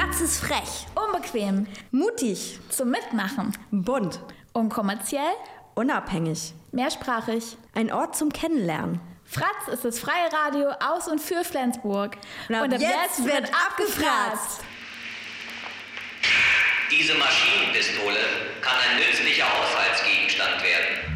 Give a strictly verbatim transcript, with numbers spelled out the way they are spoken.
Fratz ist frech, unbequem, mutig, zum Mitmachen, bunt, unkommerziell, unabhängig, mehrsprachig. Ein Ort zum Kennenlernen. Fratz ist das freie Radio aus und für Flensburg. Und ab, und ab jetzt, jetzt wird abgefratzt. Diese Maschinenpistole kann ein nützlicher Haushaltsgegenstand werden.